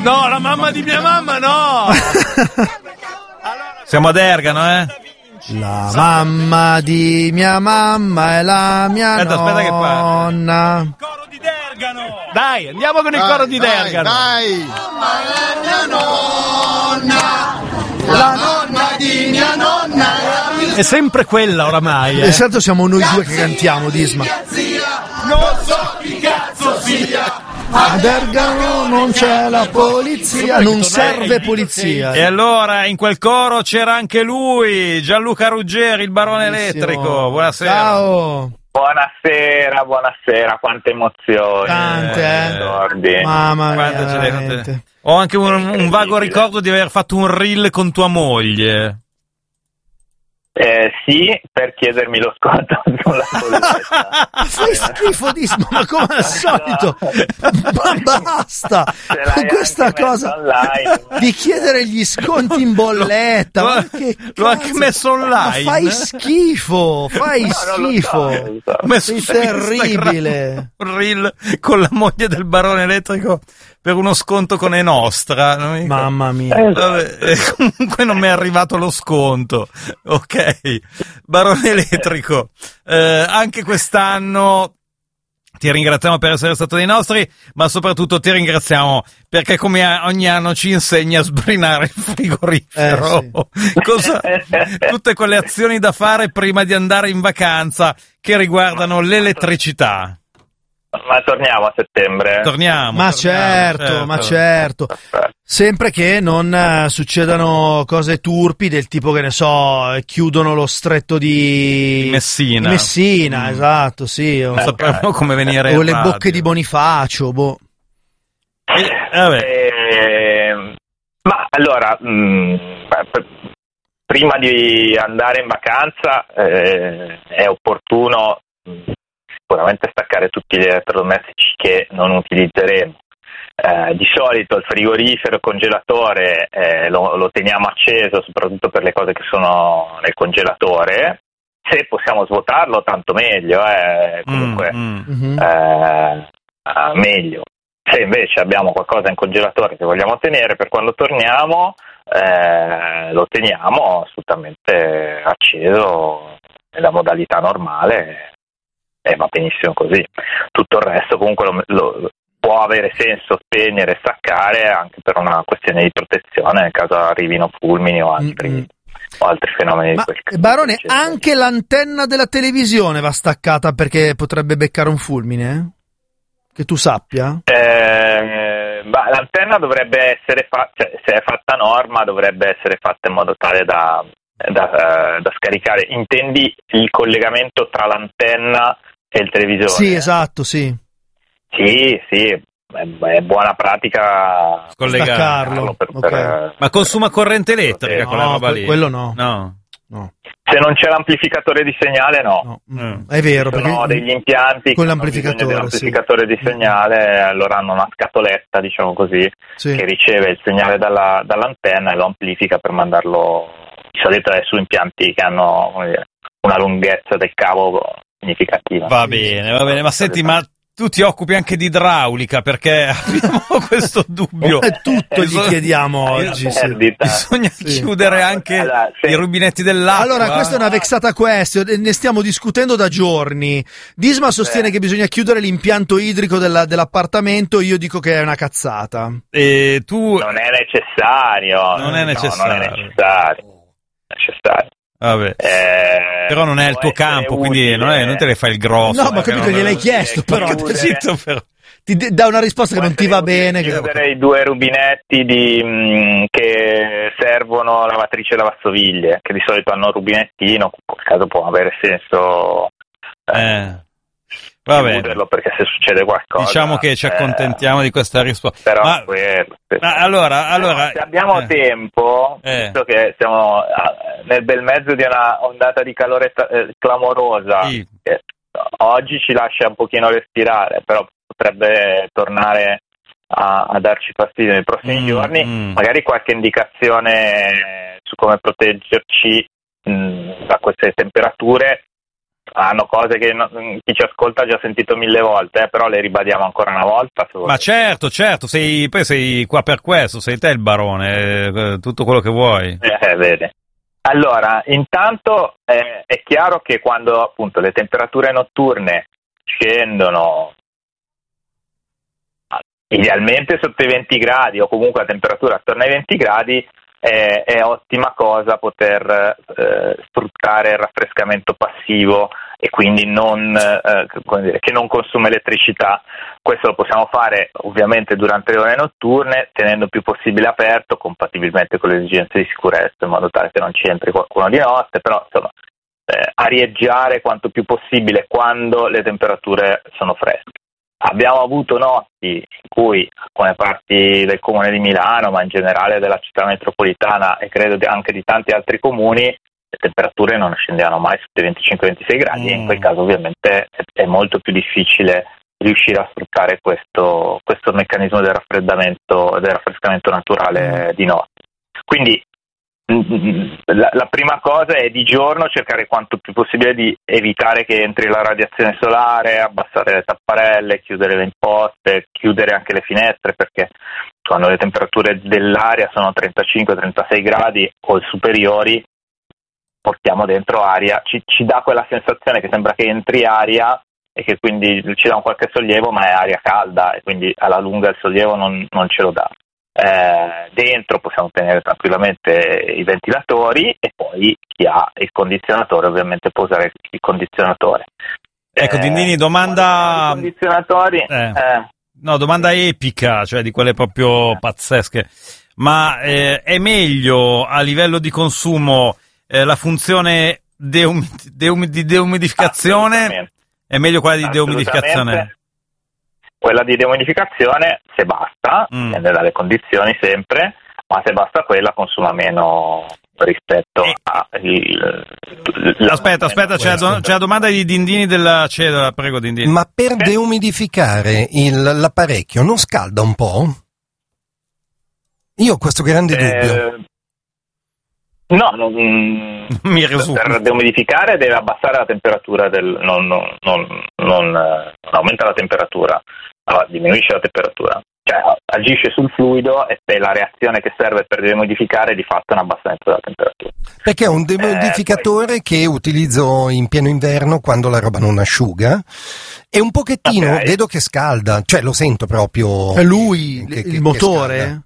No, la mamma di mia mamma no. Siamo ad Ergano, La mamma di mia mamma è la mia aspetta che nonna. Coro di Dergano. Dai, andiamo con il coro di Dergano. Dai. La nonna, la nonna di mia nonna. È sempre quella oramai. Esatto, siamo noi due che cantiamo, Disma. Non so chi cazzo sia. Ad Ergano non c'è la polizia, non serve polizia. E allora in quel coro c'era anche lui, Gianluca Ruggeri, il barone elettrico. Buonasera. Ciao. Buonasera, quante emozioni. Tante, ricordi. Mamma mia, Quante ce ne- veramente. Ho anche un vago ricordo di aver fatto un reel con tua moglie. Sì, per chiedermi lo sconto sulla bolletta. Fai schifo, Disma, ma come al solito. Ma basta Ce l'hai con questa anche cosa messo online. di chiedere gli sconti in bolletta. Ma che L'ho anche cazzo? messo online. Ma fai schifo, fai Non lo schifo. so, non lo so. Ho messo Sei su Instagram terribile. un reel con la moglie del barone elettrico per uno sconto con Enostra. Non mi- Mamma mia. Vabbè, comunque non mi è arrivato lo sconto. Ok, barone elettrico, anche quest'anno ti ringraziamo per essere stato dei nostri, ma soprattutto ti ringraziamo perché come ogni anno ci insegni a sbrinare il frigorifero. Tutte quelle azioni da fare prima di andare in vacanza che riguardano l'elettricità. Ma torniamo a settembre. Ma certo, ma certo. Sempre che non succedano cose turpi del tipo, che ne so, chiudono lo stretto di Messina. Messina, esatto, sì. Non sapevamo come venire O in le radio. bocche di Bonifacio, boh. Ma allora, prima di andare in vacanza è opportuno sicuramente staccare tutti gli elettrodomestici che non utilizzeremo. Di solito il frigorifero e il congelatore lo teniamo acceso soprattutto per le cose che sono nel congelatore. Se possiamo svuotarlo tanto meglio, comunque meglio. Se invece abbiamo qualcosa in congelatore che vogliamo tenere per quando torniamo, lo teniamo assolutamente acceso nella modalità normale e va benissimo così. Tutto il resto comunque lo può avere senso spegnere e staccare anche per una questione di protezione nel caso arrivino fulmini o altri fenomeni di quel caso. Barone, anche l'antenna della televisione va staccata perché potrebbe beccare un fulmine? Che tu sappia? L'antenna dovrebbe essere fatta, se è fatta a norma, dovrebbe essere fatta in modo tale da scaricare. Intendi il collegamento tra l'antenna e il televisore? Sì, esatto, sì. Sì, è buona pratica staccarlo. Ma consuma corrente elettrica quella roba lì? Quello no. No. Se non c'è l'amplificatore di segnale, no. È vero, ci sono perché degli impianti con che hanno bisogno l'amplificatore, dell'amplificatore di segnale, allora hanno una scatoletta, diciamo così, che riceve il segnale dall'antenna e lo amplifica per mandarlo. Di solito è su impianti che hanno, come dire, una lunghezza del cavo significativa. Va bene, ma senti, ma tu ti occupi anche di idraulica, perché abbiamo questo dubbio. Tutto gli chiediamo oggi. Bisogna chiudere anche i rubinetti dell'acqua. Allora, questa è una vexata question, ne stiamo discutendo da giorni. Disma sostiene che bisogna chiudere l'impianto idrico dell'appartamento, io dico che è una cazzata. E tu... Non è necessario. Non è necessario. Non è necessario. Vabbè. Però non è il tuo campo, quindi non te ne fai il grosso. No, ma capito, gliel'hai chiesto, però. Zitto, però. Ti dà una risposta che non ti va bene. Chiudere i due rubinetti che servono lavatrice e lavastoviglie, che di solito hanno un rubinettino, in quel caso può avere senso chiuderlo, perché se succede qualcosa. Diciamo che ci accontentiamo di questa risposta. Però allora se abbiamo tempo, visto che siamo nel bel mezzo di una ondata di calore clamorosa, che oggi ci lascia un pochino respirare, però potrebbe tornare a darci fastidio nei prossimi giorni, magari qualche indicazione su come proteggerci da queste temperature. hanno cose che chi ci ascolta ha già sentito 1000 volte, però le ribadiamo ancora una volta. Ma certo, poi sei qua per questo, sei te il barone, tutto quello che vuoi. Vedi. Allora, intanto è chiaro che quando appunto le temperature notturne scendono idealmente sotto i 20 gradi o comunque a temperatura attorno ai 20 gradi, è ottima cosa poter sfruttare il raffrescamento passivo e quindi che non consuma elettricità. Questo lo possiamo fare ovviamente durante le ore notturne, tenendo il più possibile aperto, compatibilmente con le esigenze di sicurezza, in modo tale che non ci entri qualcuno di notte, però insomma arieggiare quanto più possibile quando le temperature sono fresche. Abbiamo avuto notti in cui alcune parti del comune di Milano, ma in generale della città metropolitana e credo anche di tanti altri comuni, le temperature non scendevano mai sotto i 25-26 gradi e in quel caso ovviamente è molto più difficile riuscire a sfruttare questo meccanismo del raffrescamento naturale di notte. Quindi la prima cosa è di giorno cercare quanto più possibile di evitare che entri la radiazione solare, abbassare le tapparelle, chiudere le imposte, chiudere anche le finestre, perché quando le temperature dell'aria sono 35-36 gradi o superiori portiamo dentro aria, ci dà quella sensazione che sembra che entri aria e che quindi ci dà un qualche sollievo, ma è aria calda e quindi alla lunga il sollievo non ce lo dà. Dentro possiamo tenere tranquillamente i ventilatori e poi chi ha il condizionatore ovviamente può usare il condizionatore. Ecco, Dindini, domanda condizionatori domanda epica, cioè di quelle proprio pazzesche, ma è meglio a livello di consumo la funzione di deumidificazione? È meglio quella di deumidificazione? Quella di deumidificazione, se basta, dipende dalle condizioni sempre, ma se basta quella consuma meno rispetto a Aspetta, c'è la domanda di Dindini della Cedola, prego Dindini. Ma per deumidificare l'apparecchio non scalda un po'? Io ho questo grande dubbio. No, mi risulta. Per deumidificare deve abbassare la temperatura non aumenta la temperatura, diminuisce la temperatura, cioè agisce sul fluido e la reazione che serve per deumidificare è di fatto un abbassamento della temperatura. Perché è un deumidificatore che utilizzo in pieno inverno quando la roba non asciuga e un pochettino vedo che scalda, cioè lo sento proprio. È lui il motore?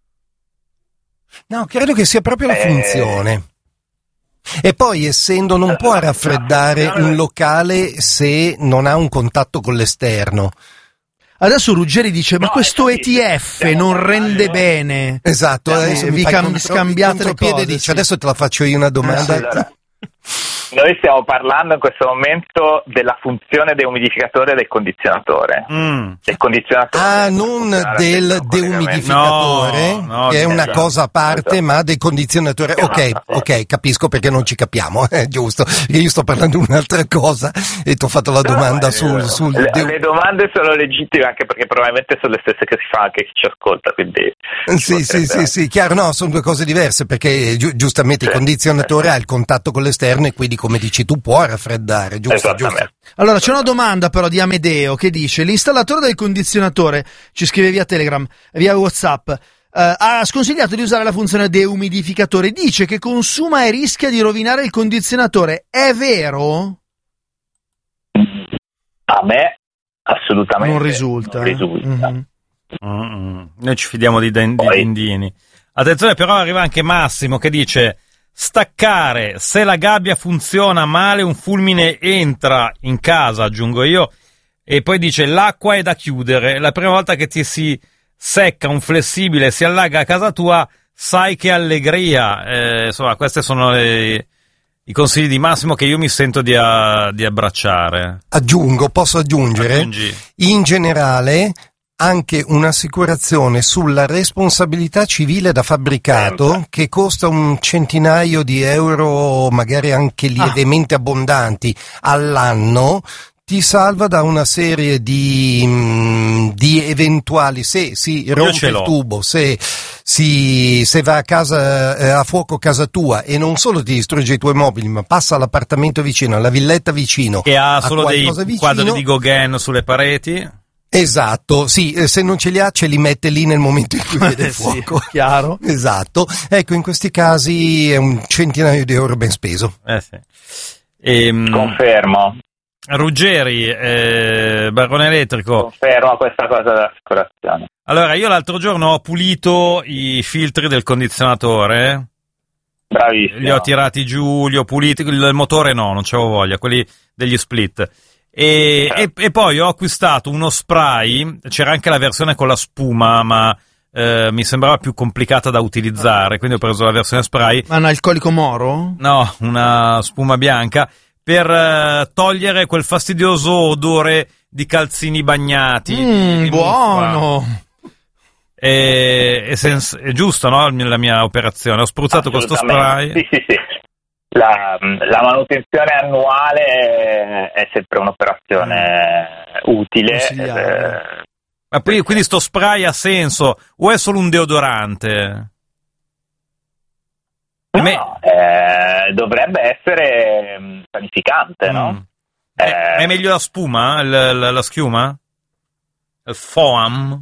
No, credo che sia proprio la funzione. E poi, essendo, non può raffreddare un locale se non ha un contatto con l'esterno. Adesso Ruggeri dice, ma questo ETF non rende bene. Esatto, adesso vi scambiate le cose. Dice, adesso te la faccio io una domanda. Allora, noi stiamo parlando in questo momento della funzione deumidificatore del condizionatore. Del condizionatore non del deumidificatore, che è una cosa a parte, ma del condizionatore. Ok, capisco perché non ci capiamo, è giusto. Io sto parlando di un'altra cosa e ti ho fatto la domanda sul le domande sono legittime anche perché probabilmente sono le stesse che si fa anche chi ci ascolta, quindi sì, chiaro, no, sono due cose diverse perché giustamente il condizionatore ha il contatto con l'esterno e quindi, come dici tu, può raffreddare, giusto? Allora c'è una domanda però di Amedeo che dice: l'installatore del condizionatore, ci scrive via Telegram, via WhatsApp, ha sconsigliato di usare la funzione deumidificatore, dice che consuma e rischia di rovinare il condizionatore, è vero? A me assolutamente non risulta. Noi ci fidiamo di Dindini. Attenzione, però arriva anche Massimo che dice: staccare, se la gabbia funziona male un fulmine entra in casa, aggiungo io, e poi dice l'acqua è da chiudere, la prima volta che ti si secca un flessibile e si allaga a casa tua sai che allegria. Insomma, questi sono i consigli di Massimo che io mi sento di abbracciare. Posso aggiungere? Aggiungi. In generale anche un'assicurazione sulla responsabilità civile da fabbricato che costa un centinaio di euro, magari anche lievemente abbondanti all'anno, ti salva da una serie di eventuali, se si rompe il tubo, se se va a fuoco casa tua e non solo ti distrugge i tuoi mobili, ma passa all'appartamento vicino, alla villetta vicino, che ha solo dei vicino, quadri di Gauguin sulle pareti. Esatto, sì, se non ce li ha ce li mette lì nel momento in cui vede il Sì, fuoco. chiaro. Esatto, ecco, in questi casi è un centinaio di euro ben speso. Sì. Confermo. Ruggeri, Barone Elettrico. Confermo questa cosa dell'assicurazione. Allora, io l'altro giorno ho pulito i filtri del condizionatore. Bravissimo. Li ho tirati giù, li ho puliti, il motore no, non c'avevo voglia, quelli degli split. E poi ho acquistato uno spray, c'era anche la versione con la spuma, ma mi sembrava più complicata da utilizzare, quindi ho preso la versione spray. Ma un alcolico moro? No, una spuma bianca, per togliere quel fastidioso odore di calzini bagnati. Di Buono! È giusto, no? La mia operazione. Ho spruzzato questo spray. Sì. La manutenzione annuale è sempre un'operazione utile. Ma quindi sto spray ha senso o è solo un deodorante? No, dovrebbe essere sanificante, no? È meglio la spuma? La schiuma? Il foam?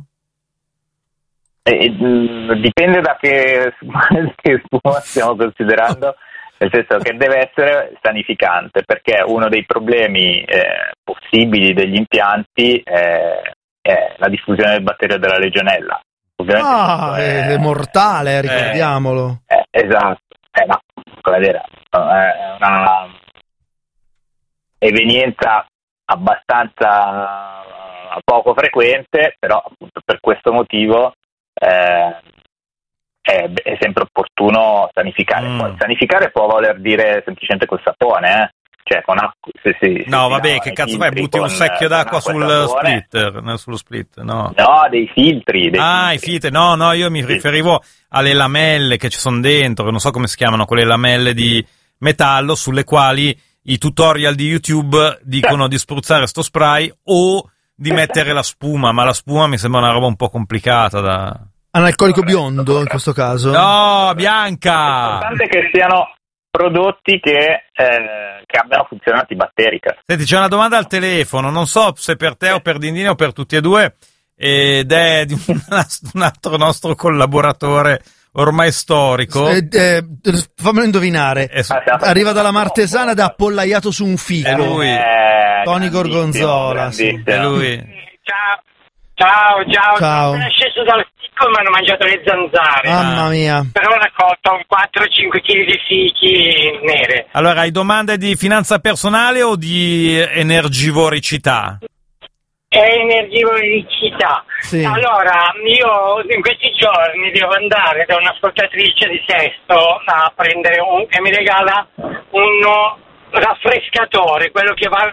Dipende da che spuma stiamo considerando, nel senso che deve essere sanificante, perché uno dei problemi possibili degli impianti è la diffusione del batterio della legionella. Ovviamente è mortale, ricordiamolo. Esatto, no, come dire, è una evenienza abbastanza poco frequente, però appunto per questo motivo è sempre opportuno sanificare. Poi, sanificare può voler dire semplicemente col sapone, cioè con acqua. No, vabbè, che cazzo fai? Butti un secchio d'acqua sullo split? No, dei filtri. I filtri. No, io mi riferivo alle lamelle che ci sono dentro, non so come si chiamano, quelle lamelle di metallo sulle quali i tutorial di YouTube dicono di spruzzare sto spray o di mettere la spuma, ma la spuma mi sembra una roba un po' complicata da... Analcolico biondo in questo caso? No, bianca! L'importante è che siano prodotti che abbiano funzionati batteriche. Senti, c'è una domanda al telefono, non so se per te o per Dindino o per tutti e due, ed è di un altro nostro collaboratore ormai storico. Fammelo indovinare. Arriva dalla Martesana ed è appollaiato su un fico. È lui. Tony Gorgonzola. Sì. È lui. Ciao. Sono appena sceso dal fico e mi hanno mangiato le zanzare. Mamma mia. Però ho raccolto un 4-5 kg di fichi nere. Allora, hai domande di finanza personale o di energivoricità? Energivoricità. Sì. Allora, io in questi giorni devo andare da un'ascoltatrice di Sesto a prendere che mi regala un raffrescatore, quello che va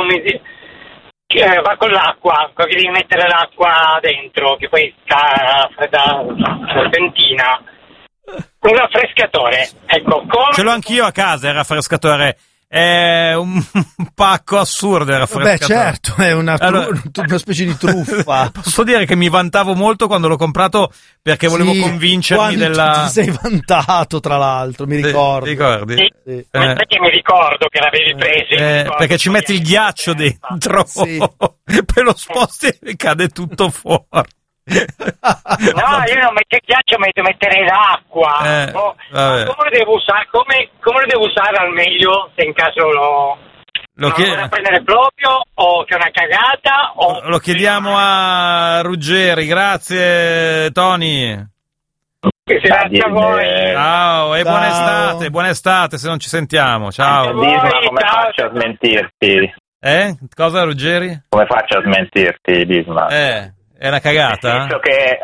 va con l'acqua, che devi mettere l'acqua dentro, che poi sta fredda serpentina. Un raffrescatore, ecco. Ce l'ho anch'io a casa il raffrescatore. È un pacco assurdo il raffrescatore. Beh, certo, è una specie di truffa. Posso dire che mi vantavo molto quando l'ho comprato perché volevo convincermi della... Ti sei vantato, tra l'altro, mi ricordo. Ti ricordi? Sì. Perché mi ricordo che l'avevi preso. Perché ci metti il ghiaccio dentro, sì. poi lo sposti e cade tutto fuori. No, io non metto il ghiaccio, metterei l'acqua. Come lo devo usare? Come lo devo usare al meglio se in caso lo vorrei prendere proprio, o che è una cagata? Lo chiediamo a Ruggeri. Grazie, Tony. Grazie a voi. Ciao e buona estate se non ci sentiamo. Ciao. Come faccio a smentirti? Cosa, Ruggeri? Come faccio a smentirti, Bismarck? È una cagata? Nel senso che,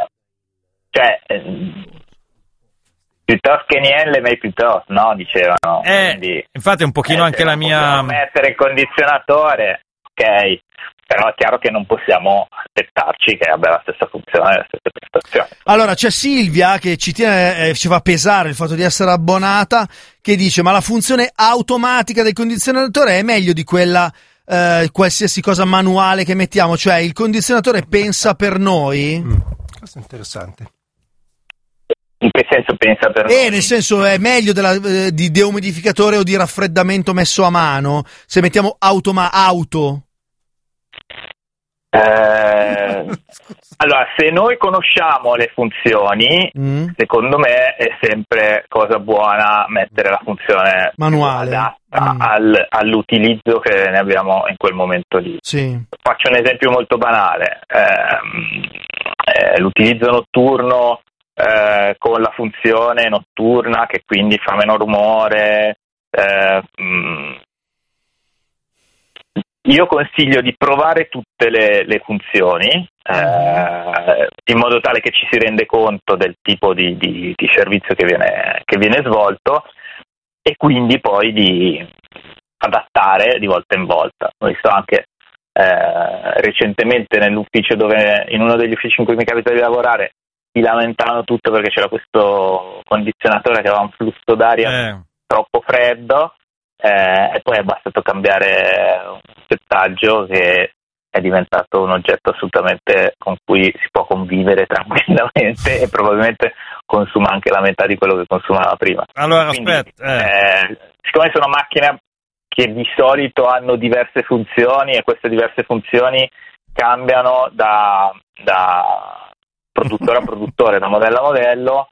piuttosto che niente, ma piuttosto, no? Dicevano. Quindi, infatti è un pochino anche la mia... mettere il condizionatore, ok, però è chiaro che non possiamo aspettarci che abbia la stessa funzione e le stesse prestazioni. Allora, c'è Silvia che ci fa pesare il fatto di essere abbonata, che dice, ma la funzione automatica del condizionatore è meglio di quella... qualsiasi cosa manuale che mettiamo, cioè il condizionatore pensa per noi? Questo è interessante. che senso pensa per noi? Nel senso, è meglio di deumidificatore o di raffreddamento messo a mano se mettiamo auto? Allora, se noi conosciamo le funzioni, secondo me è sempre cosa buona mettere la funzione manuale adatta all'utilizzo che ne abbiamo in quel momento lì. Sì. Faccio un esempio molto banale. L'utilizzo notturno con la funzione notturna che quindi fa meno rumore. Io consiglio di provare tutte le funzioni in modo tale che ci si rende conto del tipo di servizio che viene svolto e quindi poi di adattare di volta in volta. Ho visto anche recentemente nell'ufficio in uno degli uffici in cui mi capita di lavorare, si lamentavano tutto perché c'era questo condizionatore che aveva un flusso d'aria troppo freddo. E poi è bastato cambiare un settaggio che è diventato un oggetto assolutamente con cui si può convivere tranquillamente e probabilmente consuma anche la metà di quello che consumava prima. Allora, quindi, aspetta. Siccome sono macchine che di solito hanno diverse funzioni e queste diverse funzioni cambiano da produttore a produttore, da modello a modello,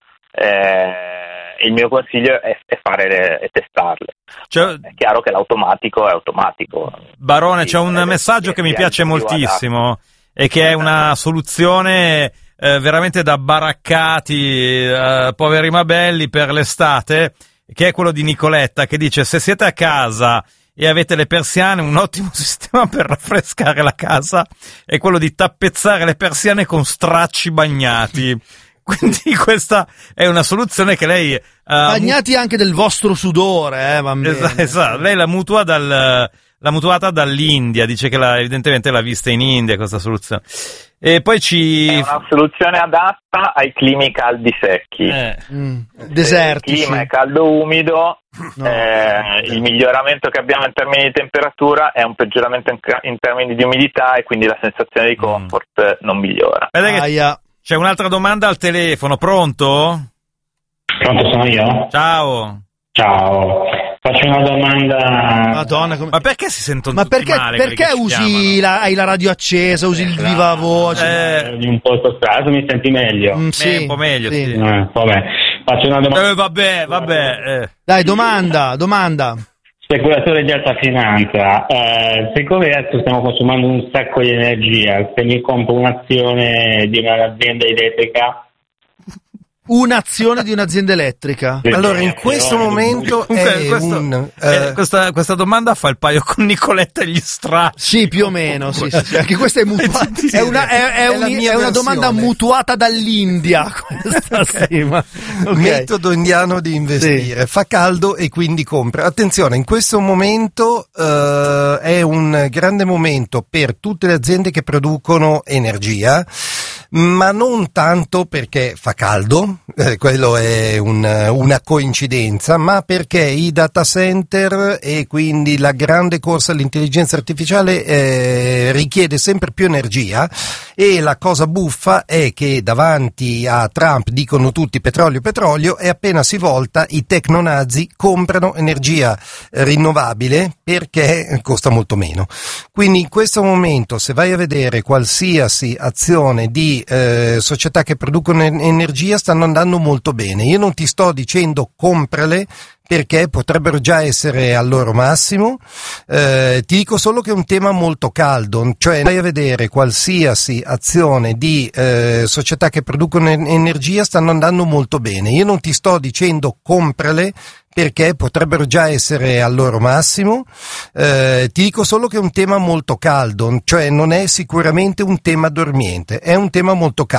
il mio consiglio è testarle. Cioè, è chiaro che l'automatico è automatico. Barone, c'è un messaggio che mi piace moltissimo e che è una soluzione veramente da baraccati, poveri mabelli per l'estate, che è quello di Nicoletta, che dice: se siete a casa e avete le persiane, un ottimo sistema per raffrescare la casa è quello di tappezzare le persiane con stracci bagnati. Quindi questa è una soluzione che lei bagnati anche del vostro sudore, va bene. Esatto. Lei l'ha mutuata dall'India, dice che evidentemente l'ha vista in India questa soluzione. E poi è una soluzione adatta ai climi caldi secchi. Desertici. Il clima è caldo umido, il miglioramento che abbiamo in termini di temperatura è un peggioramento in termini di umidità e quindi la sensazione di comfort non migliora. C'è un'altra domanda al telefono, pronto? Pronto, sono io? Ciao. Faccio una domanda. Madonna, ma perché si sentono tutti male? Perché hai la radio accesa, usi il viva voce? Un po' toccato, mi senti meglio? Sì, un po' meglio, sì. Vabbè, faccio una domanda. Vabbè. Dai, domanda. Speculatore di alta finanza, siccome adesso stiamo consumando un sacco di energia, se mi compro un'azione di un'azienda elettrica? Un'azione di un'azienda elettrica? Allora, in questo momento questa domanda fa il paio con Nicoletta e gli stracci. Sì, più o meno, sì. Anche questa è mutuata. È una domanda mutuata dall'India, questa sì, ma okay. Metodo indiano di investire. Sì. Fa caldo e quindi compra. Attenzione, in questo momento è un grande momento per tutte le aziende che producono energia, ma non tanto perché fa caldo, quello è una coincidenza, ma perché i data center e quindi la grande corsa all'intelligenza artificiale richiede sempre più energia, e la cosa buffa è che davanti a Trump dicono tutti petrolio e appena si volta i tecnonazi comprano energia rinnovabile perché costa molto meno. Quindi in questo momento, se vai a vedere qualsiasi azione di società che producono energia, stanno andando molto bene. Io non ti sto dicendo comprale perché potrebbero già essere al loro massimo, ti dico solo che è un tema molto caldo, cioè vai a vedere qualsiasi azione di società che producono energia, stanno andando molto bene. Io non ti sto dicendo comprale perché potrebbero già essere al loro massimo, ti dico solo che è un tema molto caldo, cioè non è sicuramente un tema dormiente, è un tema molto caldo.